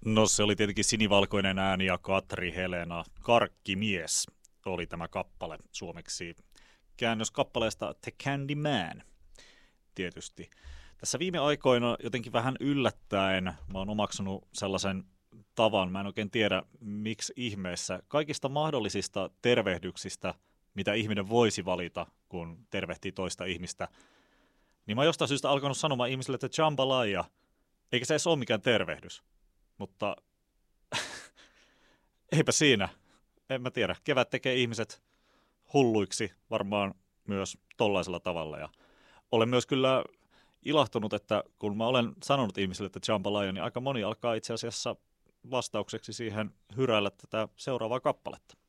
No se oli tietenkin Sinivalkoinen ääni ja Katri Helena. Karkkimies oli tämä kappale suomeksi. Käännös kappaleesta The Candy Man tietysti. Tässä viime aikoina jotenkin vähän yllättäen mä oon omaksunut sellaisen tavan, mä en oikein tiedä miksi ihmeessä, kaikista mahdollisista tervehdyksistä, mitä ihminen voisi valita, kun tervehtii toista ihmistä, niin mä oon jostain syystä alkanut sanomaan ihmisille, että jambalaya, eikä se edes ole mikään tervehdys. Mutta eipä siinä, en mä tiedä. Kevät tekee ihmiset hulluiksi varmaan myös tollaisella tavalla. Ja olen myös kyllä ilahtunut, että kun mä olen sanonut ihmisille, että jambalaya, niin aika moni alkaa itse asiassa vastaukseksi siihen hyräillä tätä seuraavaa kappaletta.